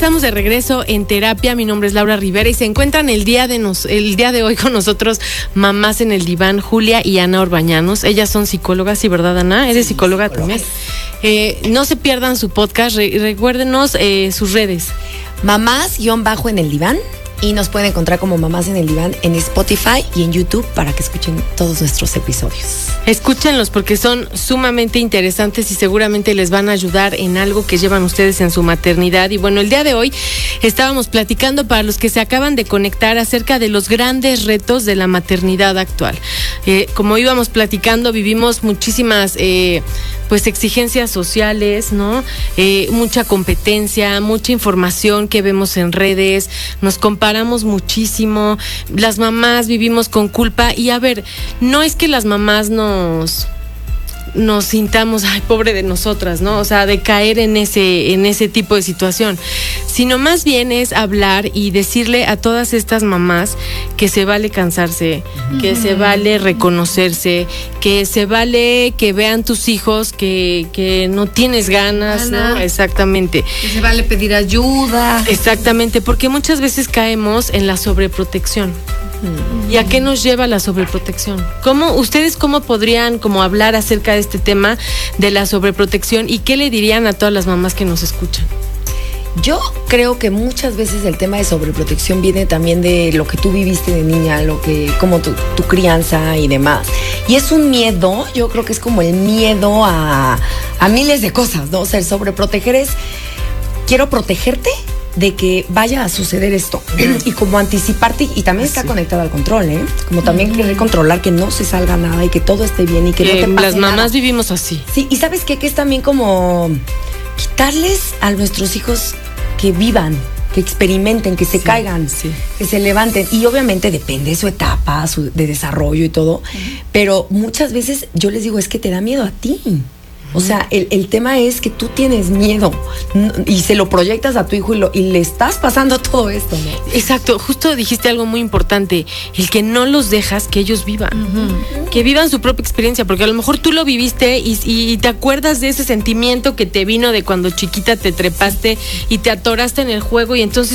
estamos de regreso en terapia. Mi nombre es Laura Rivera y se encuentran el día de hoy con nosotros mamás en el diván, Julia y Ana Orbañanos. Ellas son psicólogas, ¿sí, verdad, Ana? ¿Eres psicóloga también? No se pierdan su podcast, recuérdenos sus redes. Mamás-en el diván. Y nos pueden encontrar como Mamás en el Diván en Spotify y en YouTube para que escuchen todos nuestros episodios. Escúchenlos porque son sumamente interesantes y seguramente les van a ayudar en algo que llevan ustedes en su maternidad. Y bueno, el día de hoy estábamos platicando, para los que se acaban de conectar, acerca de los grandes retos de la maternidad actual. Como íbamos platicando, vivimos muchísimas pues exigencias sociales, ¿no? Mucha competencia, mucha información que vemos en redes, nos comparamos muchísimo, las mamás vivimos con culpa y a ver, no es que las mamás nos sintamos, ay, pobre de nosotras, ¿no? O sea, de caer en ese tipo de situación, sino más bien es hablar y decirle a todas estas mamás que se vale cansarse, que se vale reconocerse, que se vale que vean tus hijos que no tienes ganas, ¿no? Exactamente. Que se vale pedir ayuda. Exactamente, porque muchas veces caemos en la sobreprotección. ¿Y a qué nos lleva la sobreprotección? ¿Ustedes cómo podrían hablar acerca de este tema de la sobreprotección y qué le dirían a todas las mamás que nos escuchan? Yo creo que muchas veces el tema de sobreprotección viene también de lo que tú viviste de niña, como tu crianza y demás. Y es un miedo, yo creo que es como el miedo a miles de cosas, ¿no? O sea, el sobreproteger es, quiero protegerte de que vaya a suceder esto y como anticiparte, y también está conectado al control, como también querer controlar que no se salga nada y que todo esté bien y que no te pase las mamás nada. Vivimos así. Sí, y ¿sabes qué? Que es también como quitarles a nuestros hijos que vivan, que experimenten, que se caigan, que se levanten. Y obviamente depende de su etapa, de desarrollo y todo, pero muchas veces yo les digo, es que te da miedo a ti. O sea, el tema es que tú tienes miedo y se lo proyectas a tu hijo y le estás pasando todo esto, ¿no? Exacto, justo dijiste algo muy importante, el que no los dejas que ellos vivan, que vivan su propia experiencia, porque a lo mejor tú lo viviste y te acuerdas de ese sentimiento que te vino de cuando chiquita te trepaste y te atoraste en el juego y entonces